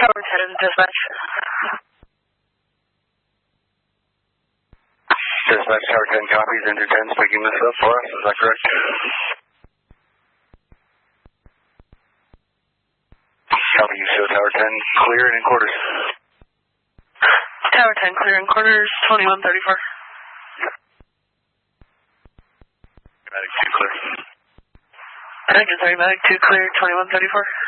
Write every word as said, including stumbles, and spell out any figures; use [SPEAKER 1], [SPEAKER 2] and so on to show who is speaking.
[SPEAKER 1] Tower ten, dispatch.
[SPEAKER 2] Dispatch, Tower ten copies, Engine ten is picking this up for us, is that correct? Copy, you show Tower ten clear and in quarters.
[SPEAKER 1] Tower ten clear in quarters, twenty-one thirty-four.
[SPEAKER 2] Medic two clear.
[SPEAKER 1] Engine three, Medic two clear, twenty-one thirty-four.